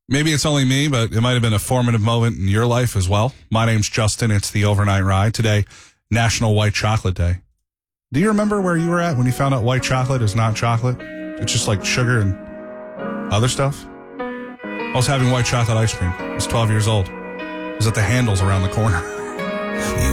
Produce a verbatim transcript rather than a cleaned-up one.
Maybe it's only me, but it might have been a formative moment in your life as well. My name's Justin. It's the Overnight Ride. Today, National White Chocolate Day. Do you remember where you were at when you found out white chocolate is not chocolate? It's just like sugar and other stuff? I was having white chocolate ice cream. I was twelve years old. I was at the Handles around the corner.